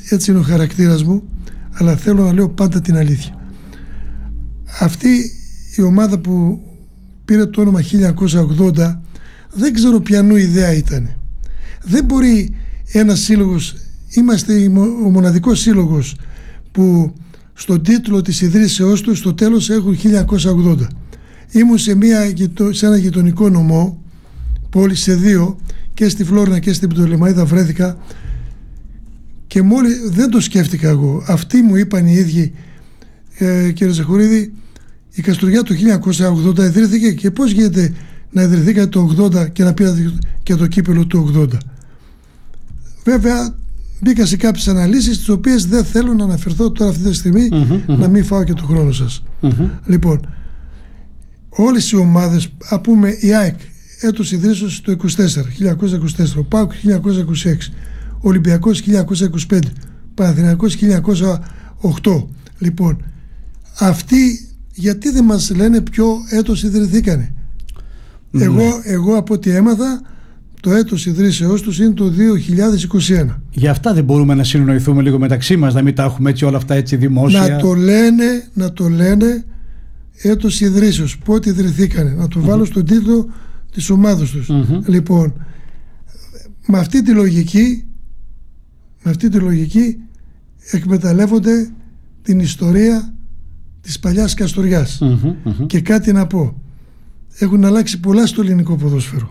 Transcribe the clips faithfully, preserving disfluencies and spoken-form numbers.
έτσι είναι ο χαρακτήρας μου, αλλά θέλω να λέω πάντα την αλήθεια. Αυτή η ομάδα που πήρε το όνομα χίλια εννιακόσια ογδόντα, δεν ξέρω ποιανού ιδέα ήταν. Δεν μπορεί ένας σύλλογος, είμαστε ο μοναδικός σύλλογος που στον τίτλο της ιδρύσεώς του στο τέλος έχουν χίλια εννιακόσια ογδόντα. Ήμουν σε, μια, σε ένα γειτονικό νομό, πόλη, σε δύο, και στη Φλόρινα και στην Πτολεμαΐδα βρέθηκα, και μόλις δεν το σκέφτηκα εγώ. Αυτοί μου είπαν οι ίδιοι, ε, κύριε Ζαχουρίδη, η Καστοριά το χίλια εννιακόσια ογδόντα ιδρύθηκε, και πώς γίνεται να ιδρυθήκατε το ογδόντα και να πήρατε και το κύπελο του ογδόντα. Βέβαια μπήκα σε κάποιες αναλύσεις, τις οποίες δεν θέλω να αναφερθώ τώρα αυτή τη στιγμή, mm-hmm, mm-hmm. να μην φάω και το χρόνο σας. Mm-hmm. Λοιπόν, όλες οι ομάδες, α πούμε η ΑΕΚ έτος ιδρύσεως το είκοσι τέσσερα, χίλια εννιακόσια είκοσι τέσσερα, ο ΠΑΟΚ χίλια εννιακόσια είκοσι έξι, ο Ολυμπιακός χίλια εννιακόσια είκοσι πέντε, Παναθηναϊκός χίλια εννιακόσια οκτώ. Λοιπόν, αυτοί γιατί δεν μας λένε ποιο έτος ιδρυθήκανε? Mm-hmm. Εγώ, εγώ από ό,τι έμαθα, το έτος ιδρύσεώς τους είναι το δύο χιλιάδες είκοσι ένα. Γι' αυτά δεν μπορούμε να συνοηθούμε λίγο μεταξύ μας, να μην τα έχουμε έτσι όλα αυτά έτσι δημόσια? Να το λένε, να το λένε έτος ιδρύσεως, πότε ιδρυθήκανε, να το mm-hmm. βάλω στον τίτλο της ομάδας τους. Mm-hmm. Λοιπόν, με αυτή τη λογική, με αυτή τη λογική εκμεταλλεύονται την ιστορία της παλιάς Καστοριάς. Mm-hmm. Mm-hmm. Και κάτι να πω, έχουν αλλάξει πολλά στο ελληνικό ποδόσφαιρο.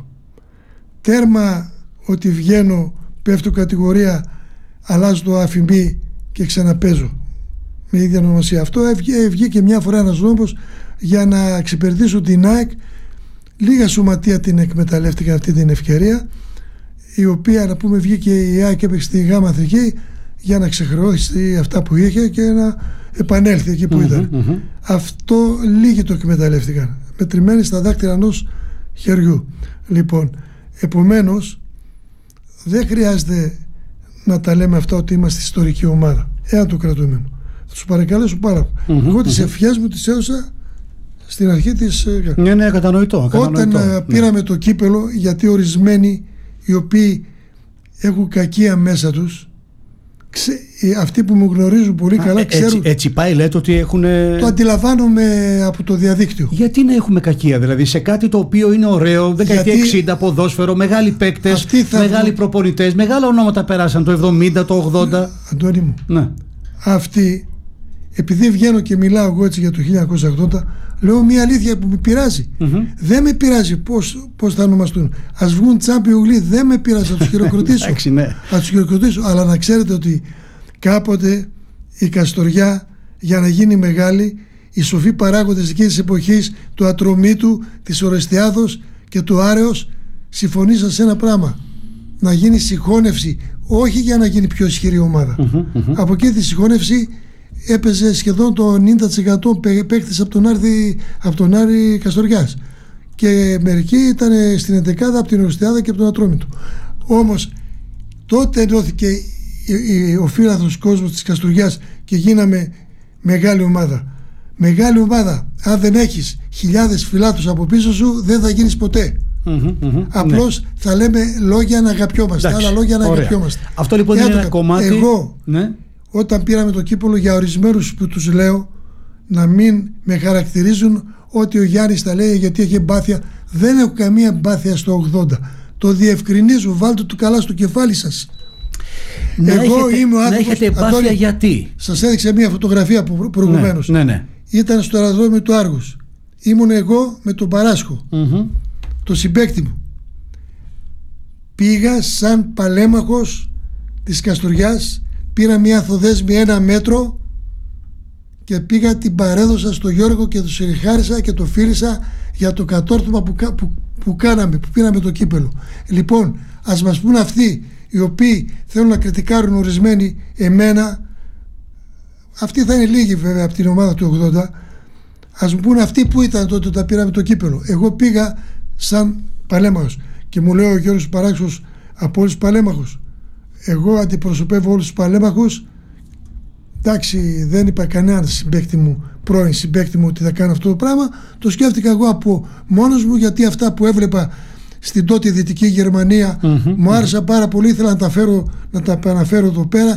Τέρμα ότι βγαίνω, πέφτω κατηγορία, αλλάζω το αφημί και ξαναπέζω με ίδια ονομασία. Αυτό βγήκε μια φορά ένας νόμος για να εξυπηρετήσω την ΑΕΚ. Λίγα σωματεία την εκμεταλλεύτηκαν αυτή την ευκαιρία, η οποία, να πούμε, βγήκε η ΑΕΚ, έπαιξε στη Γάμα Αθηνική για να ξεχρεώσει αυτά που είχε και να επανέλθει εκεί που mm-hmm, ήταν. Mm-hmm. Αυτό λίγοι το εκμεταλλεύτηκαν, μετρημένοι στα δάκτυρα ενός χεριού. Λοιπόν, επομένως δεν χρειάζεται να τα λέμε αυτά ότι είμαστε ιστορική ομάδα, εάν το κρατούμενο. Θα τους παρακαλέσω πάρα πολύ. Mm-hmm, Εγώ τις mm-hmm. ευχές μου τις έδωσα στην αρχή της. Ναι, ναι, κατανοητό, κατανοητό. Όταν ναι. πήραμε το κύπελο, γιατί ορισμένοι οι οποίοι έχουν κακία μέσα τους, ξε, αυτοί που μου γνωρίζουν πολύ Α, καλά ξέρουν. Έτσι, έτσι πάει, λέτε ότι έχουν. Το αντιλαμβάνομαι από το διαδίκτυο. Γιατί να έχουμε κακία, δηλαδή, σε κάτι το οποίο είναι ωραίο, δεκαετία εξήντα, ποδόσφαιρο, μεγάλοι παίκτες, μεγάλοι θα... προπονητές, μεγάλα ονόματα περάσαν το εβδομήντα, το ογδόντα. Αντώνη μου, ναι. Αυτοί, επειδή βγαίνω και μιλάω εγώ έτσι για το χίλια εννιακόσια ογδόντα, λέω μια αλήθεια που με πειράζει. Mm-hmm. Δεν με πειράζει πώς, πώς θα ονομαστούν. Ας βγουν τσάμπι ογλί, δεν με πειράζει, να τους χειροκροτήσω. ναι. Να τους χειροκροτήσω. Αλλά να ξέρετε ότι κάποτε η Καστοριά, για να γίνει μεγάλη, οι σοφοί παράγοντες εκείνης της εποχής, του Ατρομήτου, της Ορεστιάδος και του Άρεος, συμφωνήσαν σε ένα πράγμα: να γίνει συγχώνευση, όχι για να γίνει πιο ισχυρή ομάδα. Mm-hmm, mm-hmm. Από εκεί τη συγχώνευση έπαιζε σχεδόν το ενενήντα τοις εκατό παίκτες από τον Άρη, από τον Άρη Καστοριάς, και μερικοί ήταν στην εντεκάδα από την Ορεστιάδα και από τον Ατρόμητο. Όμως τότε ενώθηκε ο φύλαθρος κόσμος της Καστοριάς και γίναμε μεγάλη ομάδα. Μεγάλη ομάδα, αν δεν έχεις χιλιάδες φιλάθρους από πίσω σου, δεν θα γίνεις ποτέ. Mm-hmm, mm-hmm, απλώς ναι. θα λέμε λόγια να αγαπιόμαστε. Άλλα λόγια να αγαπιόμαστε. Αυτό λοιπόν είναι ένα το, κομμάτι. Εγώ ναι. όταν πήραμε το κύπελο, για ορισμένους που τους λέω να μην με χαρακτηρίζουν ότι ο Γιάννης τα λέει γιατί έχει εμπάθεια, δεν έχω καμία εμπάθεια στο ογδόντα. Το διευκρινίζω, βάλτε το καλά στο κεφάλι σας. Να Εγώ έχετε, είμαι ο άνθρωπος. Να έχετε εμπάθεια. Αντώνη, γιατί? Σας έδειξα μια φωτογραφία προ, προηγουμένως. Ναι, ναι, ναι. Ήταν στο αεροδρόμιο του Άργους. Ήμουν εγώ με τον Παράσχο, mm-hmm. το συμπαίκτη μου. Πήγα σαν παλέμαχος της Καστοριάς, πήρα μια θοδέσμη ένα μέτρο και πήγα, την παρέδωσα στο Γιώργο και του συγχάρησα και το φίλησα για το κατόρθωμα που, που, που κάναμε, που πήραμε το κύπελο. Λοιπόν, ας μας πούν αυτοί οι οποίοι θέλουν να κριτικάρουν ορισμένοι εμένα, αυτοί θα είναι λίγοι βέβαια από την ομάδα του ογδόντα, ας μου πούν αυτοί που ήταν τότε όταν πήραμε το κύπελο. Εγώ πήγα σαν παλέμαχος και μου λέει ο Γιώργος Παράξος, από όλους τους παλέμαχους, εγώ αντιπροσωπεύω όλους τους παλέμαχους. Εντάξει, δεν είπα κανέναν συμπαίκτη μου, πρώην συμπαίκτη μου, ότι θα κάνω αυτό το πράγμα. Το σκέφτηκα εγώ από μόνος μου, γιατί αυτά που έβλεπα στην τότε Δυτική Γερμανία mm-hmm, μου άρεσαν mm-hmm. πάρα πολύ. Ήθελα να τα, φέρω, να τα αναφέρω εδώ πέρα.